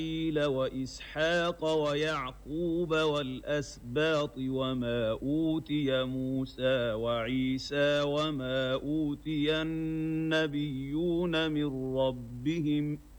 وإسحاق ويعقوب والأسباط وما أوتي موسى وعيسى وما أوتي النبيون من ربهم